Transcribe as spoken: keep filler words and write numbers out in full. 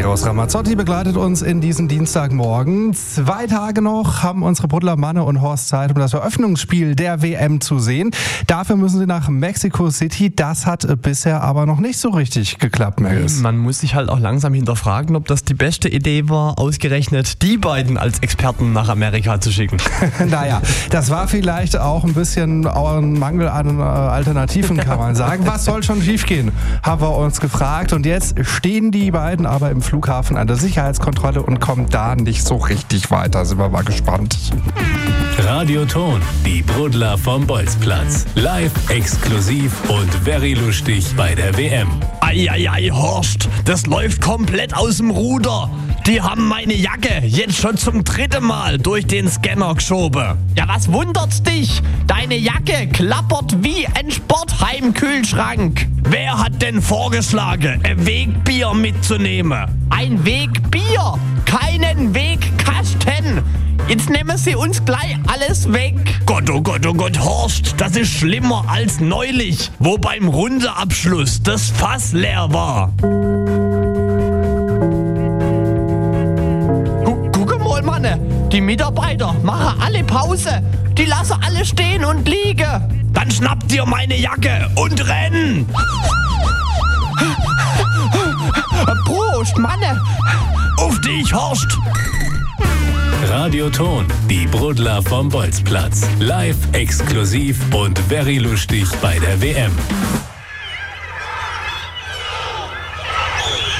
Eros Ramazzotti begleitet uns in diesen Dienstagmorgen. Zwei Tage noch haben unsere Buddler Manne und Horst Zeit, um das Eröffnungsspiel der W M zu sehen. Dafür müssen sie nach Mexico City. Das hat bisher aber noch nicht so richtig geklappt, Melis. Man muss sich halt auch langsam hinterfragen, ob das die beste Idee war, ausgerechnet die beiden als Experten nach Amerika zu schicken. Naja, das war vielleicht auch ein bisschen ein Mangel an Alternativen, kann man sagen. Was soll schon schiefgehen, haben wir uns gefragt. Und jetzt stehen die beiden aber im Flughafen an der Sicherheitskontrolle und kommen da nicht so richtig weiter. Sind wir mal gespannt. Radioton, die Brudler vom Bolzplatz. Live, exklusiv und very lustig bei der W M. Eieiei, Horst, das läuft komplett aus dem Ruder. Die haben meine Jacke jetzt schon zum dritten Mal durch den Scanner geschoben. Ja, was wundert's dich? Deine Jacke klappert wie ein Sportheimkühlschrank. Wer hat denn vorgeschlagen, ein Wegbier mitzunehmen? Ein Wegbier, keinen Wegkasten. Jetzt nehmen sie uns gleich alles weg. Gott, oh Gott, oh Gott, Horst, das ist schlimmer als neulich, wo beim Rundeabschluss das Fass leer war. Guck mal, Mann, die Mitarbeiter machen alle Pause. Die lassen alle stehen und liegen. Dann schnappt ihr meine Jacke und renn. Prost, Mann. Auf dich, Horst. Radioton, die Brudler vom Bolzplatz. Live, exklusiv und very lustig bei der W M.